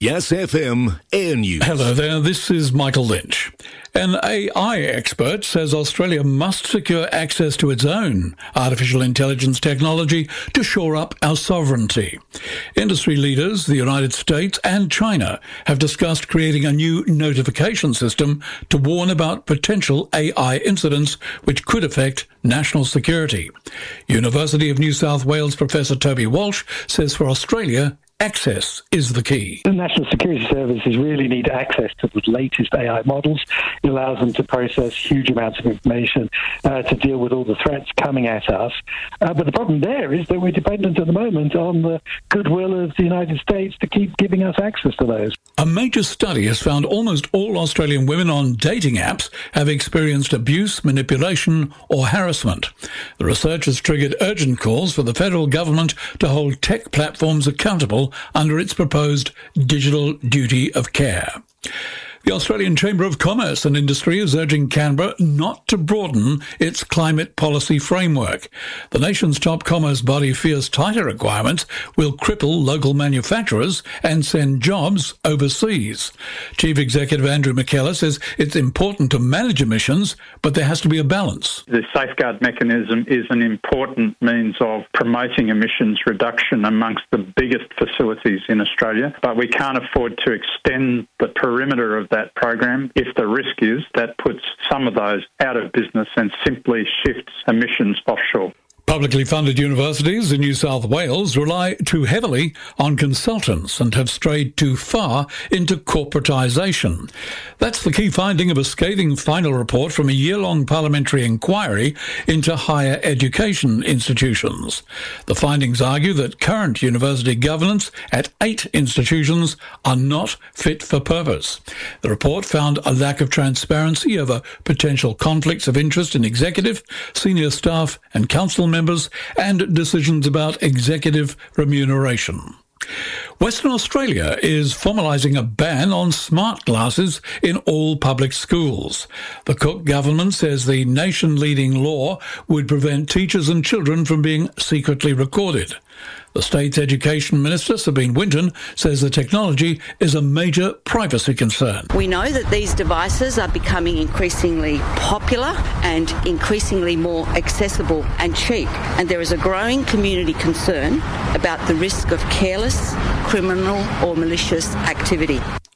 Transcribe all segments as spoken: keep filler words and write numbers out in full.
Yes F M Air News. Hello there, this is Michael Lynch. An A I expert says Australia must secure access to its own artificial intelligence technology to shore up our sovereignty. Industry leaders, the United States and China, have discussed creating a new notification system to warn about potential A I incidents which could affect national security. University of New South Wales Professor Toby Walsh says for Australia, access is the key. The National Security Services really need access to the latest A I models. It allows them to process huge amounts of information uh, to deal with all the threats coming at us. Uh, but the problem there is that we're dependent at the moment on the goodwill of the United States to keep giving us access to those. A major study has found almost all Australian women on dating apps have experienced abuse, manipulation or harassment. The research has triggered urgent calls for the federal government to hold tech platforms accountable under its proposed digital duty of care. The Australian Chamber of Commerce and Industry is urging Canberra not to broaden its climate policy framework. The nation's top commerce body fears tighter requirements will cripple local manufacturers and send jobs overseas. Chief Executive Andrew McKellar says it's important to manage emissions, but there has to be a balance. The safeguard mechanism is an important means of promoting emissions reduction amongst the biggest facilities in Australia, but we can't afford to extend the perimeter of that program if the risk is that puts some of those out of business and simply shifts emissions offshore. Publicly funded universities in New South Wales rely too heavily on consultants and have strayed too far into corporatisation. That's the key finding of a scathing final report from a year-long parliamentary inquiry into higher education institutions. The findings argue that current university governance at eight institutions are not fit for purpose. The report found a lack of transparency over potential conflicts of interest in executive, senior staff and council members and decisions about executive remuneration. Western Australia is formalising a ban on smart glasses in all public schools. The Cook government says the nation-leading law would prevent teachers and children from being secretly recorded. The state's Education Minister, Sabine Winton, says the technology is a major privacy concern. We know that these devices are becoming increasingly popular and increasingly more accessible and cheap, and there is a growing community concern about the risk of careless, criminal or malicious activity.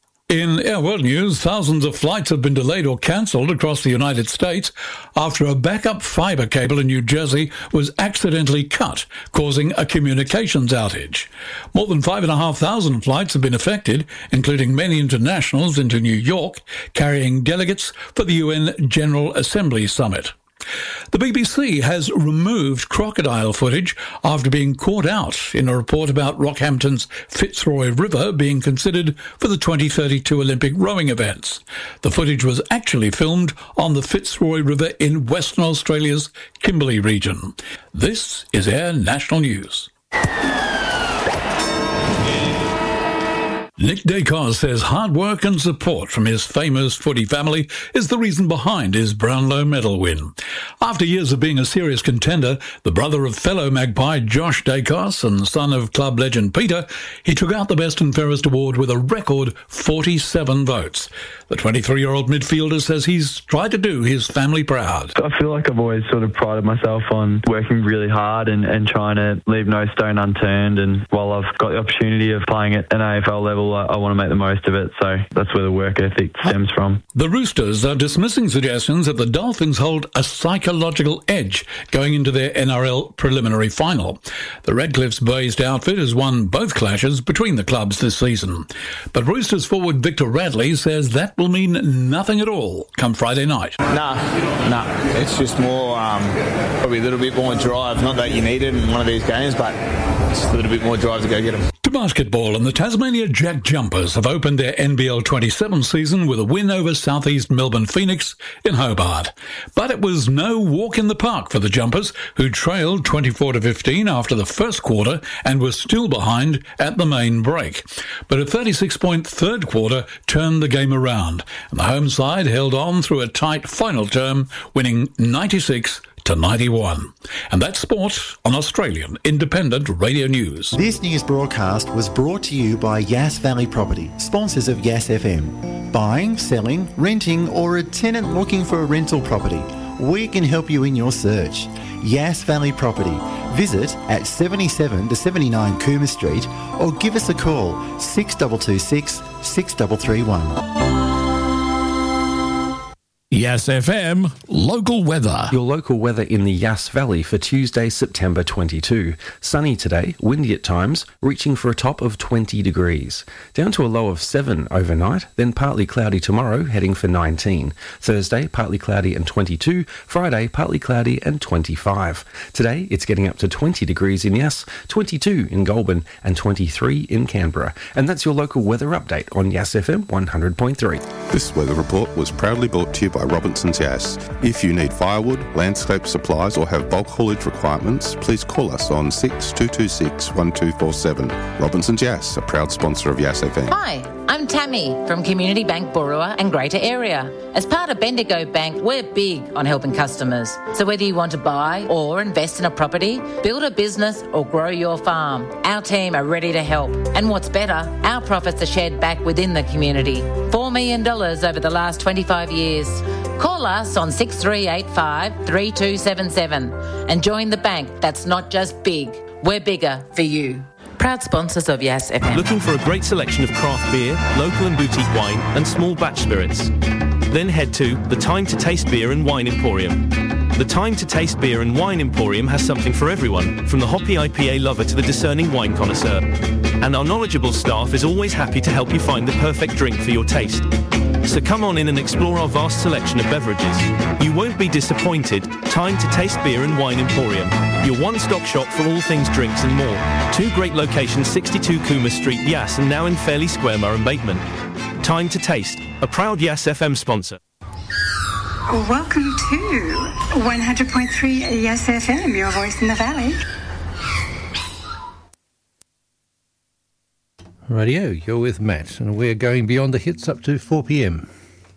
In Air World News, thousands of flights have been delayed or cancelled across the United States after a backup fibre cable in New Jersey was accidentally cut, causing a communications outage. More than five thousand five hundred flights have been affected, including many internationals into New York, carrying delegates for the U N General Assembly Summit. The B B C has removed crocodile footage after being caught out in a report about Rockhampton's Fitzroy River being considered for the twenty thirty-two Olympic rowing events. The footage was actually filmed on the Fitzroy River in Western Australia's Kimberley region. This is Air National News. Nick Dacos says hard work and support from his famous footy family is the reason behind his Brownlow medal win. After years of being a serious contender, the brother of fellow Magpie Josh Dacos and son of club legend Peter, he took out the Best and Fairest award with a record forty-seven votes. The twenty-three-year-old midfielder says he's tried to do his family proud. I feel like I've always sort of prided myself on working really hard and, and trying to leave no stone unturned, and while I've got the opportunity of playing at an A F L level, I, I want to make the most of it, so that's where the work ethic stems from. The Roosters are dismissing suggestions that the Dolphins hold a psychological edge going into their N R L preliminary final. The Redcliffs-based outfit has won both clashes between the clubs this season. But Roosters forward Victor Radley says that will mean nothing at all come Friday night. Nah, nah. It's just more, um, probably a little bit more drive. Not that you need it in one of these games, but just a little bit more drive to go get them. To basketball, and the Tasmania Jack Jumpers have opened their N B L twenty-seven season with a win over Southeast Melbourne Phoenix in Hobart. But it was no walk in the park for the Jumpers, who trailed twenty-four to fifteen after the first quarter and were still behind at the main break. But a thirty-six point third quarter turned the game around, and the home side held on through a tight final term, winning ninety-six to ninety-one. And that's sport on Australian Independent Radio News. This news broadcast was brought to you by Yass Valley Property, sponsors of Yass F M. Buying, selling, renting, or a tenant looking for a rental property, we can help you in your search. Yass Valley Property. Visit at seventy-seven to seventy-nine Coomer Street or give us a call six two two six, six three three one. Yass F M local weather. Your local weather in the Yass Valley for Tuesday, September twenty-second. Sunny today, windy at times, reaching for a top of twenty degrees. Down to a low of seven overnight, then partly cloudy tomorrow, heading for nineteen. Thursday, partly cloudy and twenty-two. Friday, partly cloudy and twenty-five. Today, it's getting up to twenty degrees in Yass, twenty-two in Goulburn and twenty-three in Canberra. And that's your local weather update on Yass F M one hundred point three. This weather report was proudly brought to you by Robinson's Yass. If you need firewood, landscape supplies or have bulk haulage requirements, please call us on six two two six, one two four seven. Robinson's Yass, a proud sponsor of Yass F M. Hi, I'm Tammy from Community Bank Boorowa and Greater Area. As part of Bendigo Bank, we're big on helping customers. So whether you want to buy or invest in a property, build a business or grow your farm, our team are ready to help. And what's better, our profits are shared back within the community. four million dollars over the last twenty-five years. Call us on six three eight five, three two seven seven and join the bank that's not just big, we're bigger for you. Proud sponsors of Yass F M. Looking for a great selection of craft beer, local and boutique wine and small batch spirits? Then head to the Time to Taste Beer and Wine Emporium. The Time to Taste Beer and Wine Emporium has something for everyone, from the hoppy I P A lover to the discerning wine connoisseur. And our knowledgeable staff is always happy to help you find the perfect drink for your taste. So come on in and explore our vast selection of beverages. You won't be disappointed. Time to Taste Beer and Wine Emporium, your one-stop shop for all things drinks and more. Two great locations, sixty-two Coomer Street, Yass, and now in Fairley Square, Murray Bateman. Time to Taste, a proud Yass F M sponsor. Welcome to one hundred point three Yass F M, your voice in the valley. Radio, you're with Matt, and we're going beyond the hits up to four p.m.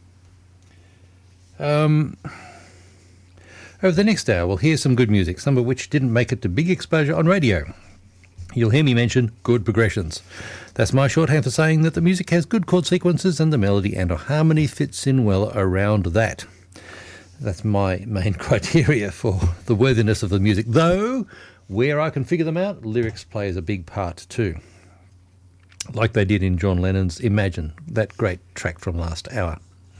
Um, over the next hour, we'll hear some good music, some of which didn't make it to big exposure on radio. You'll hear me mention good progressions. That's my shorthand for saying that the music has good chord sequences and the melody and harmony fits in well around that. That's my main criteria for the worthiness of the music, though where I can figure them out, lyrics plays a big part too. Like they did in John Lennon's Imagine, that great track from last hour.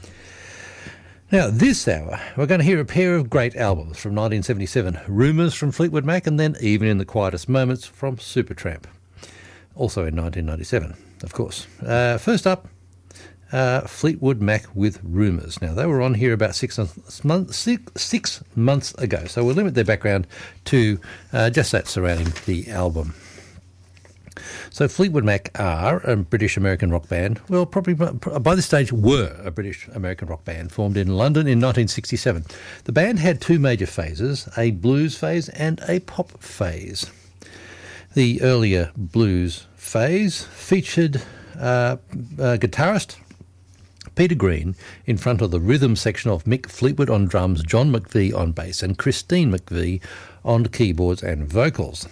Now, this hour, we're going to hear a pair of great albums from nineteen seventy-seven, Rumours from Fleetwood Mac, and then Even in the Quietest Moments from Supertramp. Also in nineteen ninety-seven, of course. Uh, first up, uh, Fleetwood Mac with Rumours. Now, they were on here about six, months, six, six months ago, so we'll limit their background to uh, just that surrounding the album. So Fleetwood Mac are a British-American rock band. Well, probably by this stage were a British-American rock band formed in London in nineteen sixty-seven. The band had two major phases, a blues phase and a pop phase. The earlier blues phase featured uh, a guitarist, Peter Green, in front of the rhythm section of Mick Fleetwood on drums, John McVie on bass and Christine McVie on keyboards and vocals.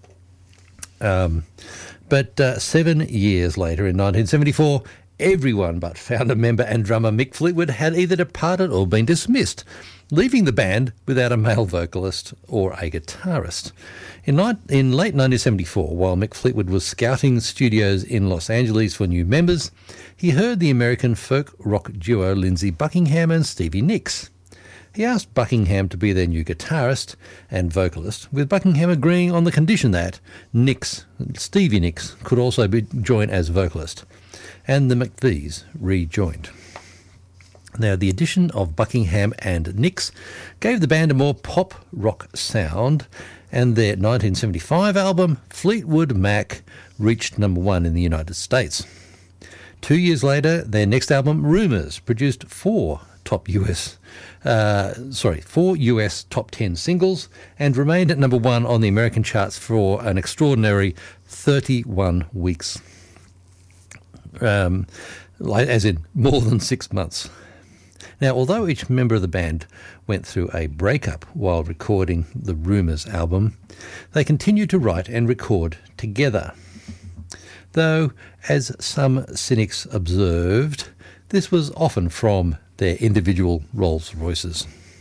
Um, but uh, seven years later, in nineteen seventy-four, everyone but founder member and drummer Mick Fleetwood had either departed or been dismissed, leaving the band without a male vocalist or a guitarist. In, ni- in late nineteen seventy-four, while Mick Fleetwood was scouting studios in Los Angeles for new members, he heard the American folk rock duo Lindsey Buckingham and Stevie Nicks. He asked Buckingham to be their new guitarist and vocalist, with Buckingham agreeing on the condition that Nicks, Stevie Nicks, could also be joined as vocalist, and the McVies rejoined. Now, the addition of Buckingham and Nicks gave the band a more pop rock sound, and their nineteen seventy-five album, Fleetwood Mac, reached number one in the United States. Two years later, their next album, Rumours, produced four top U S, uh, sorry, four U S top ten singles and remained at number one on the American charts for an extraordinary thirty-one weeks, um, as in more than six months. Now, although each member of the band went through a breakup while recording the Rumours album, they continued to write and record together. Though, as some cynics observed, this was often from their individual Rolls Royces.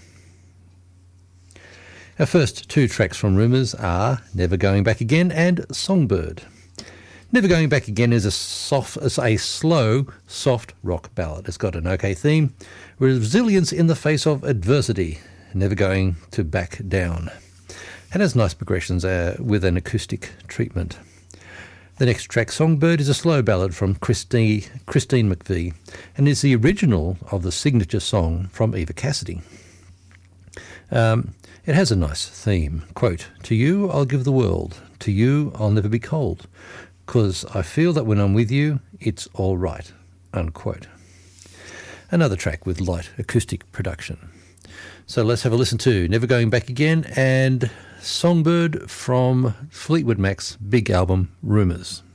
Our first two tracks from Rumours are Never Going Back Again and Songbird. Never Going Back Again is a soft, is a slow, soft rock ballad. It's got an okay theme, resilience in the face of adversity, never going to back down. It has nice progressions uh, with an acoustic treatment. The next track, Songbird, is a slow ballad from Christine, Christine McVie and is the original of the signature song from Eva Cassidy. Um, it has a nice theme. Quote, "To you I'll give the world, to you I'll never be cold, 'cause I feel that when I'm with you, it's all right," unquote. Another track with light acoustic production. So let's have a listen to Never Going Back Again and Songbird from Fleetwood Mac's big album, Rumours.